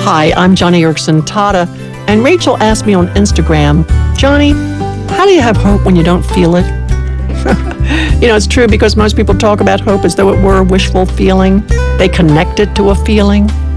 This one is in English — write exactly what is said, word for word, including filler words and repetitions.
Hi, I'm Johnny Erickson Tata, and Rachel asked me on Instagram, Johnny, how do you have hope when you don't feel it? You know, it's true because most people talk about hope as though it were a wishful feeling. They connect it to a feeling.